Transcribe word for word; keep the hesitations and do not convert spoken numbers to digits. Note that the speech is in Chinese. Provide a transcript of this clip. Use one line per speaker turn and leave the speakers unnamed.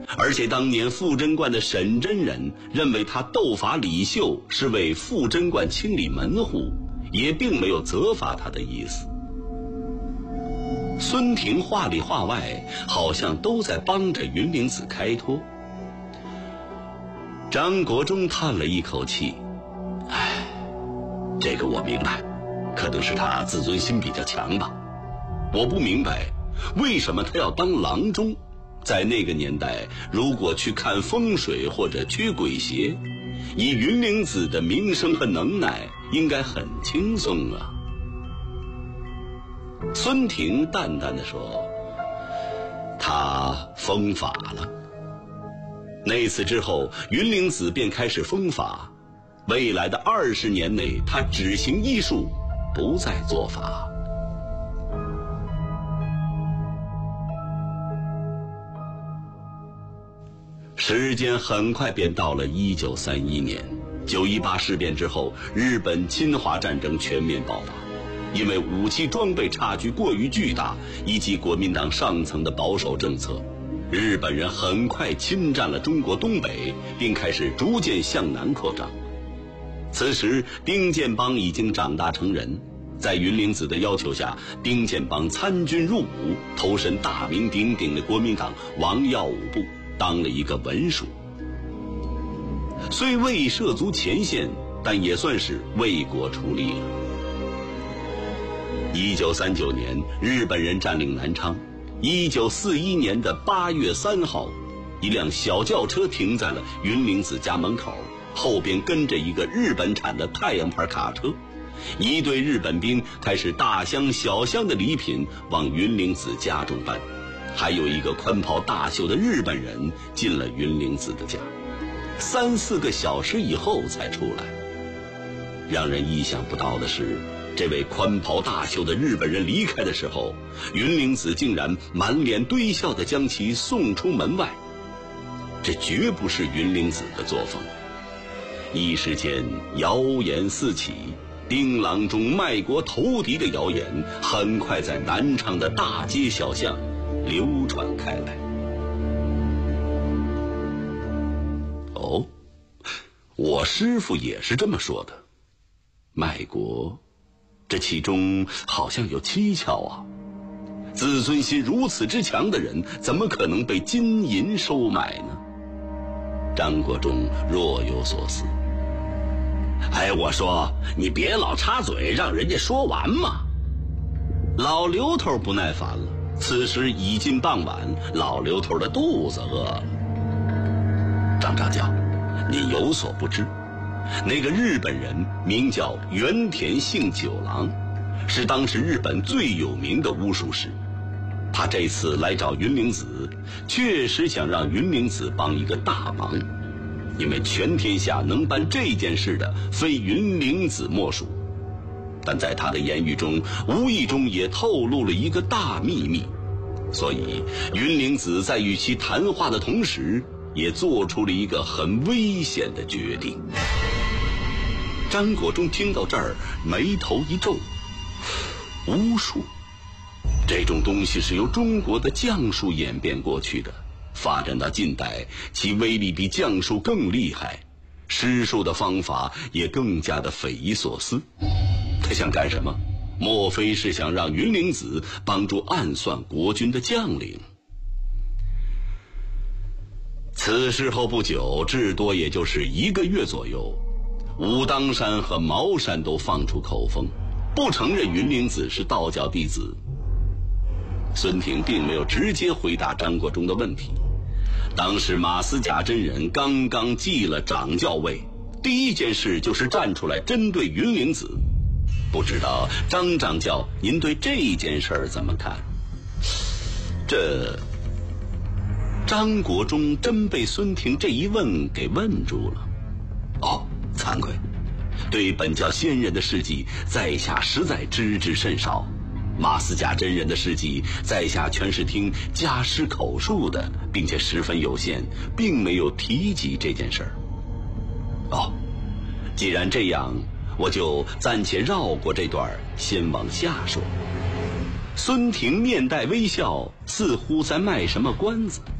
而且当年富贞观的沈真人认为他斗法李秀是为富贞观清理门户，也并没有责罚他的意思。孙廷话里话外好像都在帮着云灵子开脱。张国忠叹了一口气，唉，这个我明白，可能是他自尊心比较强吧。我不明白为什么他要当郎中。在那个年代，如果去看风水或者驱鬼邪，以云灵子的名声和能耐，应该很轻松啊。孙廷淡淡地说，他封法了。那次之后，云灵子便开始封法，未来的二十年内，他只行医术，不再做法。时间很快便到了一九三一年，九一八事变之后，日本侵华战争全面爆发。因为武器装备差距过于巨大，以及国民党上层的保守政策，日本人很快侵占了中国东北，并开始逐渐向南扩张。此时丁建邦已经长大成人，在云灵子的要求下，丁建邦参军入伍，投身大名鼎鼎的国民党王耀武部，当了一个文书。虽未涉足前线，但也算是为国出力了。一九三九年，日本人占领南昌。一九四一年的八月三号，一辆小轿车停在了云灵子家门口，后边跟着一个日本产的太阳牌卡车。一队日本兵开始大箱小箱的礼品往云灵子家中搬，还有一个宽袍大袖的日本人进了云灵子的家，三四个小时以后才出来。让人意想不到的是，这位宽袍大袖的日本人离开的时候，云灵子竟然满脸堆笑地将其送出门外。这绝不是云灵子的作风。一时间谣言四起，丁郎中卖国投敌的谣言很快在南昌的大街小巷流传开来。哦，我师父也是这么说的。卖国，这其中好像有蹊跷啊！自尊心如此之强的人，怎么可能被金银收买呢？张国忠若有所思。哎，我说你别老插嘴，让人家说完嘛。老刘头不耐烦了。此时已近傍晚，老刘头的肚子饿了。张长教，你有所不知，那个日本人名叫原田幸九郎，是当时日本最有名的巫术师。他这次来找云灵子，确实想让云灵子帮一个大忙，因为全天下能办这件事的非云灵子莫属。但在他的言语中，无意中也透露了一个大秘密，所以云灵子在与其谈话的同时，也做出了一个很危险的决定。张国忠听到这儿，眉头一皱。巫术这种东西是由中国的将术演变过去的，发展到近代，其威力比将术更厉害，施术的方法也更加的匪夷所思。他想干什么？莫非是想让云灵子帮助暗算国军的将领？此事后不久，至多也就是一个月左右，武当山和茅山都放出口风，不承认云灵子是道教弟子。孙廷并没有直接回答张国忠的问题。当时马思甲真人刚刚继了掌教位，第一件事就是站出来针对云灵子。不知道张掌教您对这件事儿怎么看？这张国忠真被孙廷这一问给问住了。哦，惭愧，对本教先人的事迹，在下实在知之甚少。马思甲真人的事迹，在下全是听家师口述的，并且十分有限，并没有提及这件事儿。哦，既然这样，我就暂且绕过这段，先往下说。孙廷面带微笑，似乎在卖什么关子。